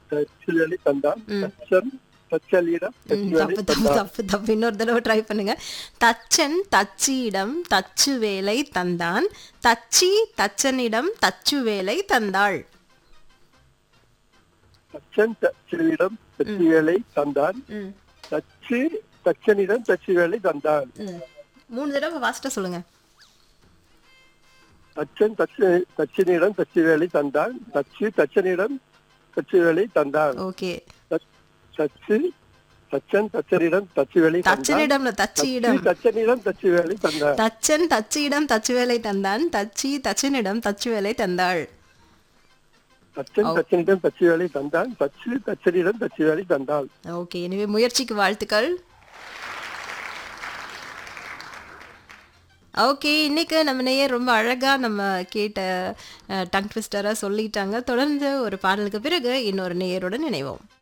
தச்சு வேலை தந்தான். ம். தச்சன் தச்சலியிடம் தச்சு வேலை தப்பு தப்பு தந்தான். தப்பு தப்பு இன்னொரு தடவை ட்ரை பண்ணுங்க. தச்சன் தச்சியிடம் தச்சு வேலை தந்தான். தச்சி தச்சனிடம் தச்சு வேலை தந்தாள். தச்சன் தச்சலியிடம் தச்சு வேலை தந்தான். ம் தச்சு தச்சனிடம் தச்சு வேலை தந்தான். ம் 3 தடவை ஃபாஸ்ட்டாக சொல்லுங்க. தச்சன் தச்சனிடம் தச்சு வேலை தந்தான். தச்சு தச்சனிடம் தச்சு வேலை தந்தான். ஓகே. தச்சு தச்சன் தச்சனிடம் தச்சு வேலை தந்தான். தச்சனிடம்ல தச்சியிடம். தச்சனிடம் தச்சு வேலை தந்தான். தச்சன் தச்சியிடம் தச்சு வேலை தந்தான். தச்சி தச்சனிடம் தச்சு வேலை தந்தாள். தச்சன் தச்சனிடம் தச்சு வேலை தந்தான். தச்சு தச்சனிடம் தச்சு வேலை தந்தாள். ஓகே. எனவே முயற்சிக்கு வாழ்த்துக்கள். ஓகே. இன்னைக்கு நம்ம நேயர் ரொம்ப அழகா நம்ம கேட்ட டங் ட்விஸ்டரா சொல்லிட்டாங்க. தொடர்ந்து ஒரு பாடலுக்கு பிறகு இன்னொரு நேயருடன் இணைவோம்.